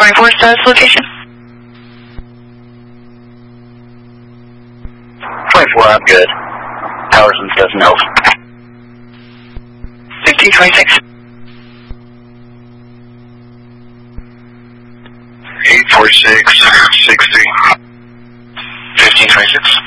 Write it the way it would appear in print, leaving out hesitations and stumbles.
1524 status location. 24, I'm good. Towers and 7 Hills. 1526. 846, 60. 1526.